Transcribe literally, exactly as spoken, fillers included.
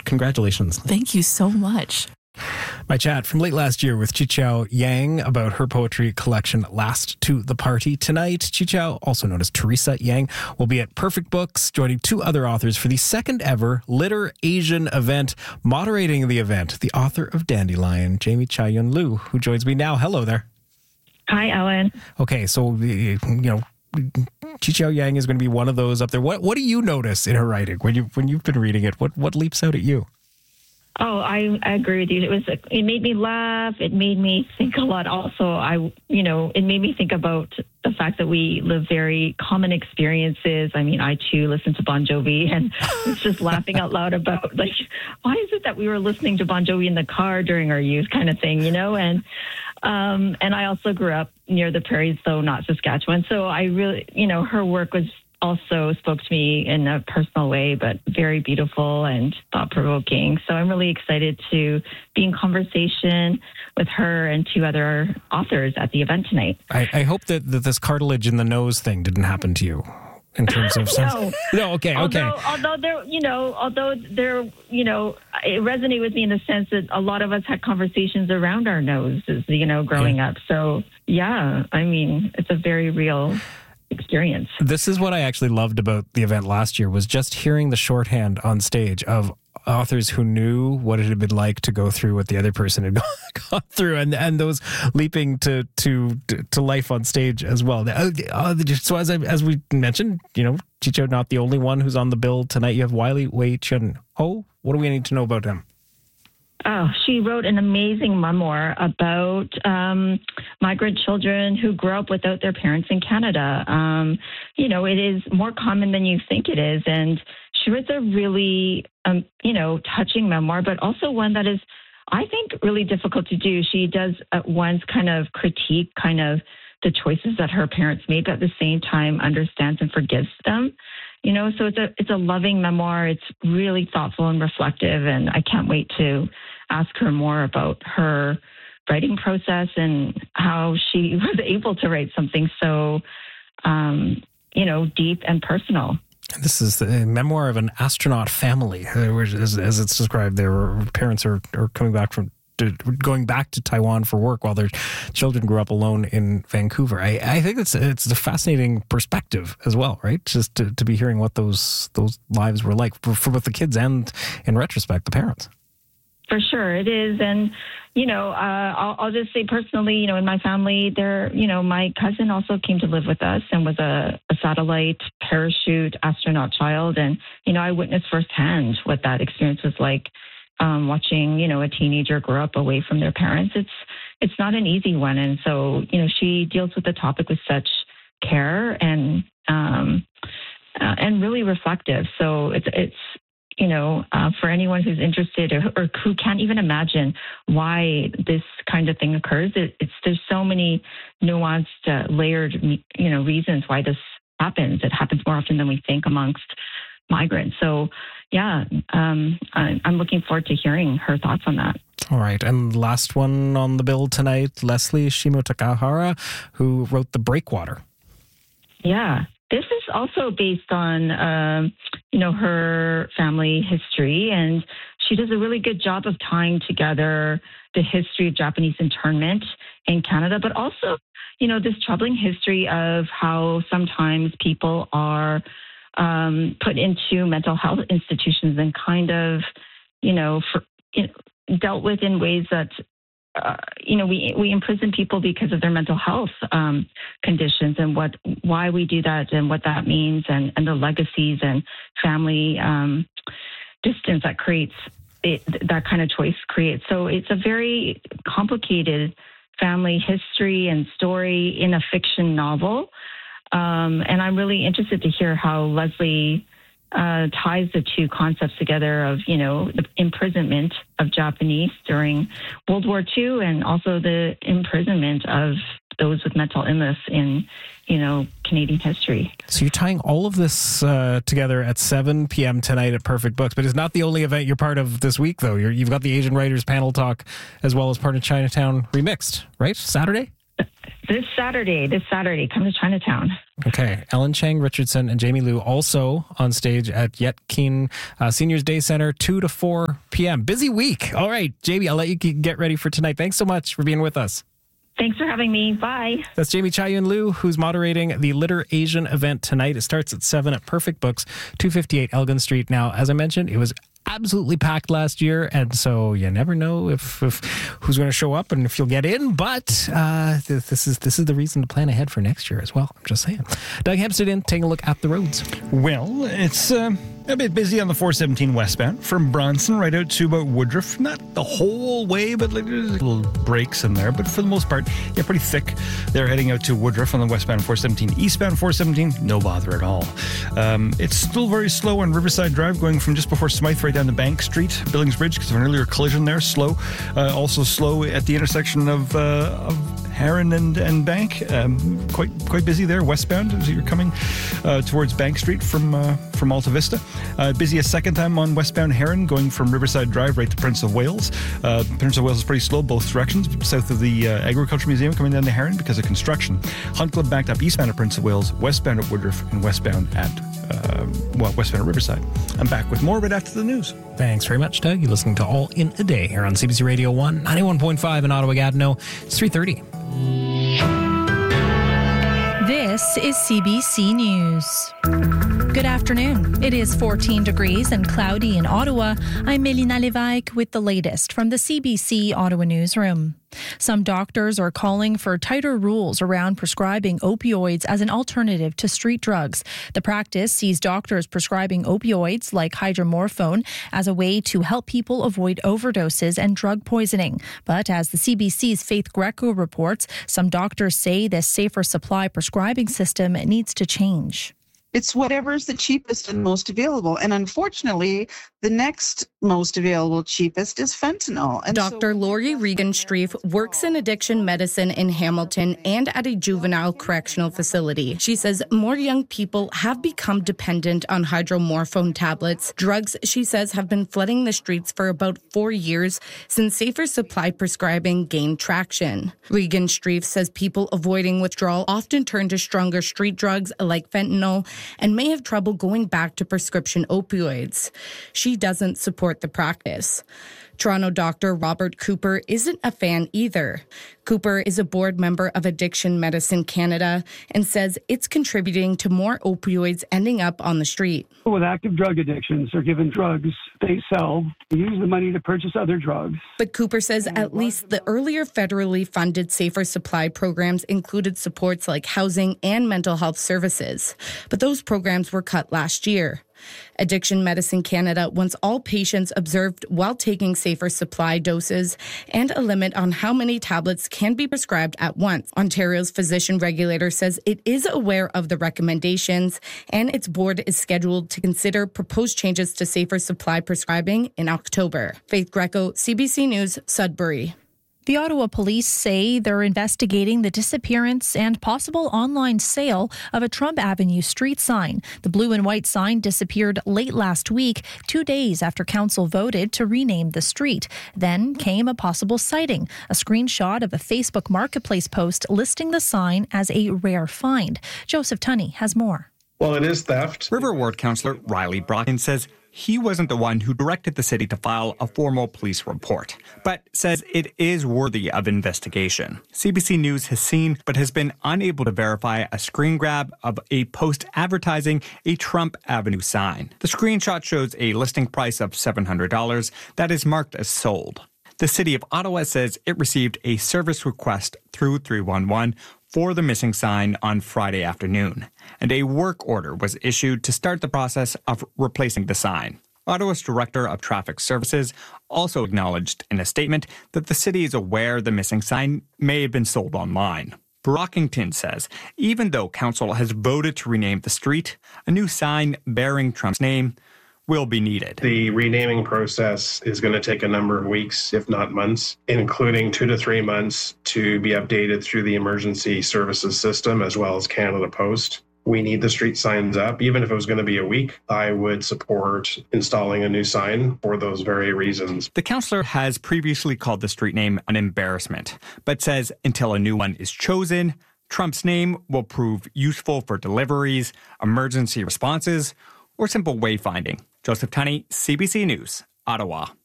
Congratulations. Thank you so much. My chat from late last year with Qiqiao Yang about her poetry collection Last to the Party. Tonight, Qiqiao, also known as Teresa Yang, will be at Perfect Books, joining two other authors for the second ever Litter Asian event. Moderating the event, the author of Dandelion, Jamie Cha-Yun Liu, who joins me now. Hello there. Hi, Ellen. Okay, so, you know, Qiqiao Yang is going to be one of those up there. What What do you notice in her writing when you when you've been reading it? What What leaps out at you? Oh, I, I agree with you. It was it made me laugh. It made me think a lot. Also, I you know it made me think about the fact that we live very common experiences. I mean, I too listen to Bon Jovi, and was just laughing out loud about like, why is it that we were listening to Bon Jovi in the car during our youth, kind of thing, you know? And um, and I also grew up near the prairies, though not Saskatchewan. So I really, you know, her work was also spoke to me in a personal way, but very beautiful and thought-provoking. So I'm really excited to be in conversation with her and two other authors at the event tonight. I, I hope that, that this cartilage in the nose thing didn't happen to you in terms of... no. no, okay, okay. Although, although there, you know, although there, you know, it resonated with me in the sense that a lot of us had conversations around our noses, you know, growing yeah. up. So, yeah, I mean, it's a very real experience. This is what I actually loved about the event last year, was just hearing the shorthand on stage of authors who knew what it had been like to go through what the other person had gone through, and and those leaping to to to life on stage as well. So as I, as we mentioned, you know, Qiqiao not the only one who's on the bill tonight. You have Wiley Wei Chun Ho. What do we need to know about him? Oh, she wrote an amazing memoir about um, migrant children who grow up without their parents in Canada. Um, you know, it is more common than you think it is. And she wrote a really, um, you know, touching memoir, but also one that is, I think, really difficult to do. She does at once kind of critique kind of the choices that her parents made, but at the same time understands and forgives them. You know, so it's a it's a loving memoir. It's really thoughtful and reflective, and I can't wait to ask her more about her writing process and how she was able to write something so, um, you know, deep and personal. This is the memoir of an astronaut family, as, as it's described. Their parents are, are coming back from to, going back to Taiwan for work while their children grew up alone in Vancouver. I, I think it's it's a fascinating perspective as well, right? Just to, to be hearing what those those lives were like for, for both the kids and, in retrospect, the parents. For sure, it is. And, you know, uh, I'll, I'll just say personally, you know, in my family, there, you know, my cousin also came to live with us and was a, a satellite parachute astronaut child. And, you know, I witnessed firsthand what that experience was like, um, watching, you know, a teenager grow up away from their parents. It's it's not an easy one. And so, you know, she deals with the topic with such care and um, uh, and really reflective. So it's it's, you know, uh, for anyone who's interested or, or who can't even imagine why this kind of thing occurs, it, it's there's so many nuanced, uh, layered, you know, reasons why this happens. It happens more often than we think amongst migrants. So, yeah, um, I, I'm looking forward to hearing her thoughts on that. All right. And last one on the bill tonight, Leslie Shimotakahara, who wrote The Breakwater. Yeah. This is also based on, um, you know, her family history, and she does a really good job of tying together the history of Japanese internment in Canada, but also, you know, this troubling history of how sometimes people are um, put into mental health institutions and kind of, you know, for, you know, dealt with in ways that, Uh, you know, we we imprison people because of their mental health um, conditions, and what why we do that and what that means, and, and the legacies and family um, distance that creates it, that kind of choice creates. So it's a very complicated family history and story in a fiction novel, um, and I'm really interested to hear how Leslie Uh, ties the two concepts together of, you know, the imprisonment of Japanese during World War Two and also the imprisonment of those with mental illness in, you know, Canadian history. So you're tying all of this uh, together at seven p.m. tonight at Perfect Books, but it's not the only event you're part of this week, though. You're, you've got the Asian Writers Panel Talk as well as part of Chinatown Remixed, right? Saturday? This Saturday, this Saturday, come to Chinatown. Okay. Ellen Chang Richardson and Jamie Liu also on stage at Yet Keen uh, Seniors Day Center, two to four p.m. Busy week. All right, Jamie, I'll let you get ready for tonight. Thanks so much for being with us. Thanks for having me. Bye. That's Jamie Cha-Yun Liu, who's moderating the Litter Asian event tonight. It starts at seven at Perfect Books, two fifty-eight Elgin Street. Now, as I mentioned, it was absolutely packed last year, and so you never know if, if who's going to show up and if you'll get in. But uh, this is this is the reason to plan ahead for next year as well. I'm just saying. Doug Hempstead in, taking a look at the roads. Well, it's uh, a bit busy on the four seventeen westbound from Bronson right out to about Woodruff. Not the whole way, but like there's little breaks in there. But for the most part, yeah, pretty thick. They're heading out to Woodruff on the westbound four seventeen. Eastbound four seventeen, no bother at all. Um, it's still very slow on Riverside Drive, going from just before Smythe right down to Bank Street, Billings Bridge, because of an earlier collision there. Slow. Uh, also slow at the intersection of, uh, of Heron and, and Bank. Um, quite quite busy there, westbound, as you're coming uh, towards Bank Street from uh, from Alta Vista. Uh, busy a second time on westbound Heron, going from Riverside Drive right to Prince of Wales. Uh, Prince of Wales is pretty slow both directions, south of the uh, Agriculture Museum coming down to Heron because of construction. Hunt Club backed up eastbound at Prince of Wales, westbound at Woodruff, and westbound at uh, well, westbound at Riverside. I'm back with more right after the news. Thanks very much, Doug. You're listening to All in a Day here on C B C Radio one, ninety-one point five in Ottawa-Gatineau. It's three thirty. This is C B C News. Good afternoon. It is fourteen degrees and cloudy in Ottawa. I'm Mélina Lévesque with the latest from the C B C Ottawa newsroom. Some doctors are calling for tighter rules around prescribing opioids as an alternative to street drugs. The practice sees doctors prescribing opioids like hydromorphone as a way to help people avoid overdoses and drug poisoning. But as the C B C's Faith Greco reports, some doctors say this safer supply prescribing system needs to change. It's whatever's the cheapest and most available. And unfortunately, the next most available, cheapest is fentanyl. And Doctor So- Lori Regan-Streif works in addiction medicine in Hamilton and at a juvenile correctional facility. She says more young people have become dependent on hydromorphone tablets. Drugs, she says, have been flooding the streets for about four years since safer supply prescribing gained traction. Regan-Streif says people avoiding withdrawal often turn to stronger street drugs like fentanyl and may have trouble going back to prescription opioids. She doesn't support the practice. Toronto doctor Robert Cooper isn't a fan either. Cooper is a board member of Addiction Medicine Canada and says it's contributing to more opioids ending up on the street. With active drug addictions, they're given drugs they sell, they use the money to purchase other drugs. But Cooper says at least the earlier federally funded Safer Supply programs included supports like housing and mental health services. But those programs were cut last year. Addiction Medicine Canada wants all patients observed while taking safer supply doses and a limit on how many tablets can be prescribed at once. Ontario's physician regulator says it is aware of the recommendations and its board is scheduled to consider proposed changes to safer supply prescribing in October. Faith Greco, C B C News, Sudbury. The Ottawa police say they're investigating the disappearance and possible online sale of a Trump Avenue street sign. The blue and white sign disappeared late last week, two days after council voted to rename the street. Then came a possible sighting, a screenshot of a Facebook Marketplace post listing the sign as a rare find. Joseph Tunney has more. Well, it is theft. River Ward Councillor Riley Brocken says he wasn't the one who directed the city to file a formal police report, but says it is worthy of investigation. C B C News has seen but has been unable to verify a screen grab of a post advertising a Trump Avenue sign. The screenshot shows a listing price of seven hundred dollars that is marked as sold. The City of Ottawa says it received a service request through three one one for the missing sign on Friday afternoon, and a work order was issued to start the process of replacing the sign. Ottawa's Director of Traffic Services also acknowledged in a statement that the city is aware the missing sign may have been sold online. Brockington says even though council has voted to rename the street, a new sign bearing Trump's name will be needed. The renaming process is going to take a number of weeks, if not months, including two to three months to be updated through the emergency services system as well as Canada Post. We need the street signs up. Even if it was going to be a week, I would support installing a new sign for those very reasons. The councillor has previously called the street name an embarrassment, but says until a new one is chosen, Trump's name will prove useful for deliveries, emergency responses, or simple wayfinding. Joseph Tunney, C B C News, Ottawa.